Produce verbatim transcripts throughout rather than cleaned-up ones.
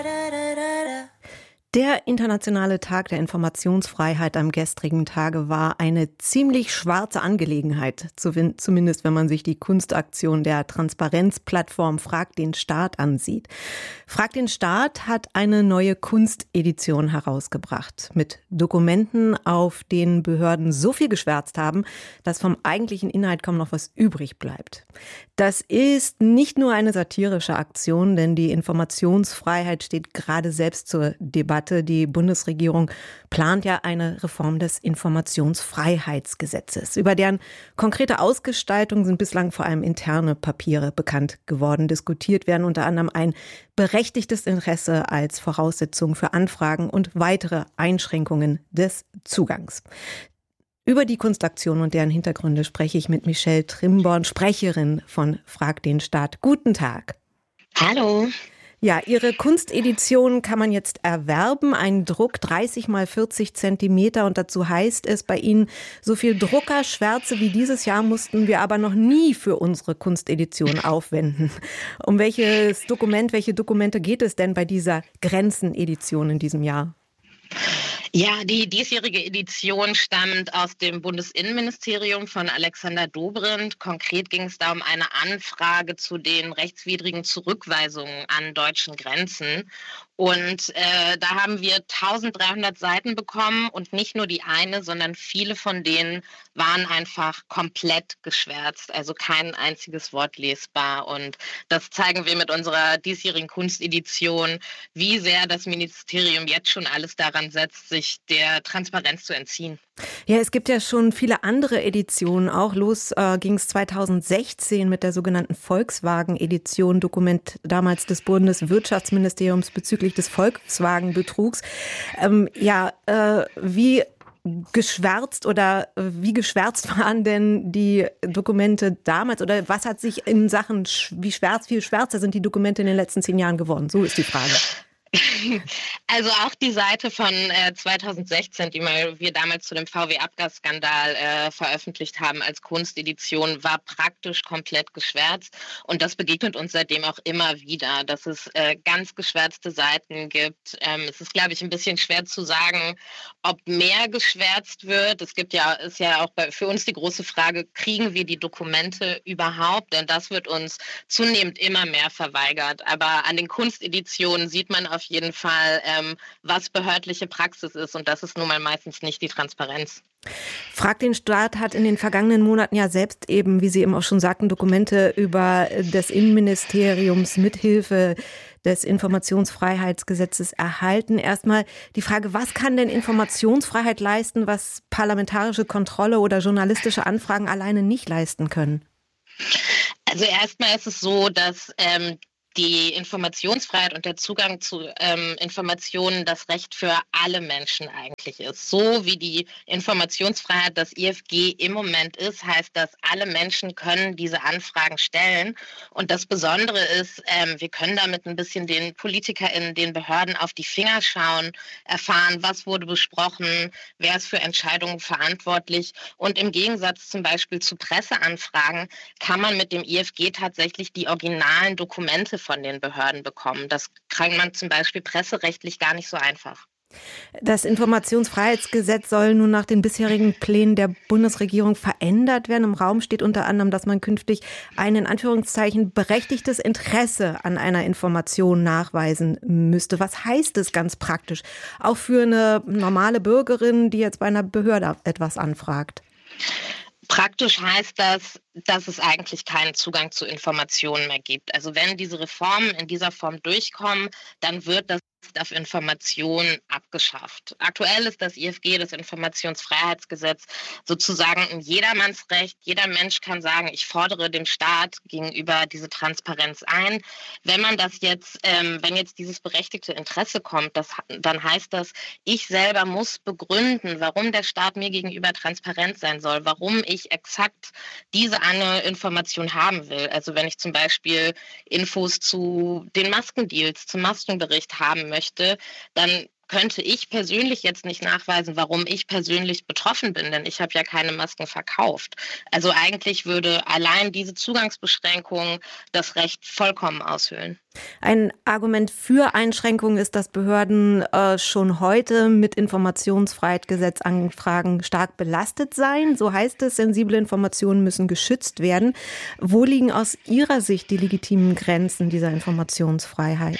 Der Internationale Tag der Informationsfreiheit am gestrigen Tage war eine ziemlich schwarze Angelegenheit, zumindest wenn man sich die Kunstaktion der Transparenzplattform Frag den Staat ansieht. Frag den Staat hat eine neue Kunstedition herausgebracht mit Dokumenten, auf denen Behörden so viel geschwärzt haben, dass vom eigentlichen Inhalt kaum noch was übrig bleibt. Das ist nicht nur eine satirische Aktion, denn die Informationsfreiheit steht gerade selbst zur Debatte. Die Bundesregierung plant ja eine Reform des Informationsfreiheitsgesetzes. Über deren konkrete Ausgestaltung sind bislang vor allem interne Papiere bekannt geworden. Diskutiert werden unter anderem ein berechtigtes Interesse als Voraussetzung für Anfragen und weitere Einschränkungen des Zugangs. Über die Kunstaktion und deren Hintergründe spreche ich mit Michelle Trimborn, Sprecherin von Frag den Staat. Guten Tag. Hallo. Ja, Ihre Kunstedition kann man jetzt erwerben. Ein Druck dreißig mal vierzig Zentimeter und dazu heißt es bei Ihnen, so viel Druckerschwärze wie dieses Jahr mussten wir aber noch nie für unsere Kunstedition aufwenden. Um welches Dokument, welche Dokumente geht es denn bei dieser Grenzenedition in diesem Jahr? Ja, die diesjährige Edition stammt aus dem Bundesinnenministerium von Alexander Dobrindt. Konkret ging es da um eine Anfrage zu den rechtswidrigen Zurückweisungen an deutschen Grenzen. Und äh, da haben wir dreizehnhundert Seiten bekommen und nicht nur die eine, sondern viele von denen waren einfach komplett geschwärzt, also kein einziges Wort lesbar. Und das zeigen wir mit unserer diesjährigen Kunstedition, wie sehr das Ministerium jetzt schon alles daran setzt, sich der Transparenz zu entziehen. Ja, es gibt ja schon viele andere Editionen. Auch los äh, ging es zweitausendsechzehn mit der sogenannten Volkswagen-Edition, Dokument damals des Bundeswirtschaftsministeriums bezüglich des Volkswagen-Betrugs. Ähm, ja, äh, wie geschwärzt oder wie geschwärzt waren denn die Dokumente damals oder was hat sich in Sachen, wie schwärz, viel schwärzer sind die Dokumente in den letzten zehn Jahren geworden? So ist die Frage. Also auch die Seite von äh, zweitausendsechzehn, die wir damals zu dem V W-Abgasskandal äh, veröffentlicht haben als Kunstedition, war praktisch komplett geschwärzt. Und das begegnet uns seitdem auch immer wieder, dass es äh, ganz geschwärzte Seiten gibt. Ähm, es ist, glaube ich, ein bisschen schwer zu sagen, ob mehr geschwärzt wird. Es gibt ja, ist ja auch bei, für uns die große Frage, kriegen wir die Dokumente überhaupt? Denn das wird uns zunehmend immer mehr verweigert. Aber an den Kunsteditionen sieht man auf jeden Fall, ähm, was behördliche Praxis ist. Und das ist nun mal meistens nicht die Transparenz. Frag den Staat hat in den vergangenen Monaten ja selbst eben, wie Sie eben auch schon sagten, Dokumente über des Innenministeriums mithilfe des Informationsfreiheitsgesetzes erhalten. Erstmal die Frage, was kann denn Informationsfreiheit leisten, was parlamentarische Kontrolle oder journalistische Anfragen alleine nicht leisten können? Also erstmal ist es so, dass ähm, die Informationsfreiheit und der Zugang zu ähm, Informationen das Recht für alle Menschen eigentlich ist. So wie die Informationsfreiheit das I F G im Moment ist, heißt das, alle Menschen können diese Anfragen stellen. Und das Besondere ist, ähm, wir können damit ein bisschen den PolitikerInnen, den Behörden auf die Finger schauen, erfahren, was wurde besprochen, wer ist für Entscheidungen verantwortlich. Und im Gegensatz zum Beispiel zu Presseanfragen kann man mit dem I F G tatsächlich die originalen Dokumente von den Behörden bekommen. Das kann man zum Beispiel presserechtlich gar nicht so einfach. Das Informationsfreiheitsgesetz soll nun nach den bisherigen Plänen der Bundesregierung verändert werden. Im Raum steht unter anderem, dass man künftig ein in Anführungszeichen berechtigtes Interesse an einer Information nachweisen müsste. Was heißt es ganz praktisch? Auch für eine normale Bürgerin, die jetzt bei einer Behörde etwas anfragt. Praktisch heißt das, dass es eigentlich keinen Zugang zu Informationen mehr gibt. Also wenn diese Reformen in dieser Form durchkommen, dann wird das auf Informationen abgeschafft. Aktuell ist das I F G, das Informationsfreiheitsgesetz, sozusagen ein Jedermannsrecht. Jeder Mensch kann sagen, ich fordere dem Staat gegenüber diese Transparenz ein. Wenn man das jetzt, ähm, wenn jetzt dieses berechtigte Interesse kommt, das, dann heißt das, ich selber muss begründen, warum der Staat mir gegenüber transparent sein soll, warum ich exakt diese eine Information haben will. Also wenn ich zum Beispiel Infos zu den Maskendeals, zum Maskenbericht haben möchte, dann könnte ich persönlich jetzt nicht nachweisen, warum ich persönlich betroffen bin, denn ich habe ja keine Masken verkauft. Also eigentlich würde allein diese Zugangsbeschränkung das Recht vollkommen aushöhlen. Ein Argument für Einschränkungen ist, dass Behörden äh, schon heute mit Informationsfreiheitsgesetzanfragen stark belastet seien. So heißt es, sensible Informationen müssen geschützt werden. Wo liegen aus Ihrer Sicht die legitimen Grenzen dieser Informationsfreiheit?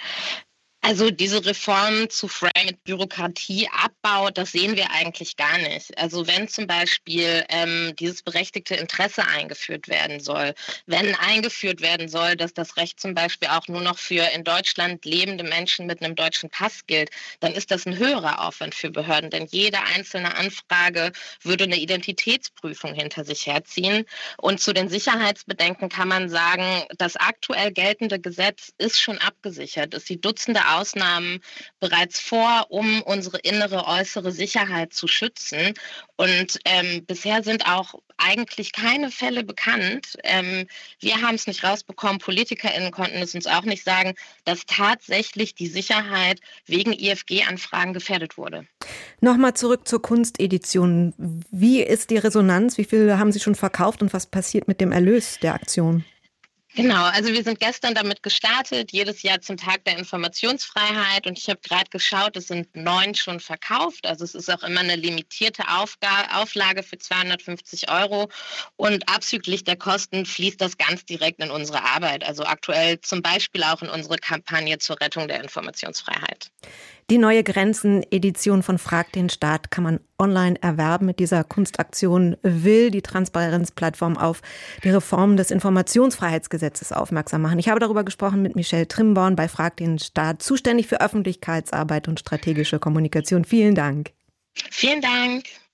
Also diese Reform zu frei mit Bürokratieabbau, das sehen wir eigentlich gar nicht. Also wenn zum Beispiel ähm, dieses berechtigte Interesse eingeführt werden soll, wenn eingeführt werden soll, dass das Recht zum Beispiel auch nur noch für in Deutschland lebende Menschen mit einem deutschen Pass gilt, dann ist das ein höherer Aufwand für Behörden, denn jede einzelne Anfrage würde eine Identitätsprüfung hinter sich herziehen. Und zu den Sicherheitsbedenken kann man sagen, das aktuell geltende Gesetz ist schon abgesichert. Es sieht Dutzende Ausnahmen bereits vor, um unsere innere, äußere Sicherheit zu schützen. Und ähm, bisher sind auch eigentlich keine Fälle bekannt. Ähm, wir haben es nicht rausbekommen, PolitikerInnen konnten es uns auch nicht sagen, dass tatsächlich die Sicherheit wegen I F G-Anfragen gefährdet wurde. Nochmal zurück zur Kunstedition. Wie ist die Resonanz? Wie viele haben Sie schon verkauft und was passiert mit dem Erlös der Aktion? Genau, also wir sind gestern damit gestartet, jedes Jahr zum Tag der Informationsfreiheit, und ich habe gerade geschaut, es sind neun schon verkauft, also es ist auch immer eine limitierte Aufga- Auflage für zweihundertfünfzig Euro, und abzüglich der Kosten fließt das ganz direkt in unsere Arbeit, also aktuell zum Beispiel auch in unsere Kampagne zur Rettung der Informationsfreiheit. Die neue Grenzen-Edition von Frag den Staat kann man online erwerben. Mit dieser Kunstaktion will die Transparenzplattform auf die Reform des Informationsfreiheitsgesetzes aufmerksam machen. Ich habe darüber gesprochen mit Michelle Trimborn bei Frag den Staat, zuständig für Öffentlichkeitsarbeit und strategische Kommunikation. Vielen Dank. Vielen Dank.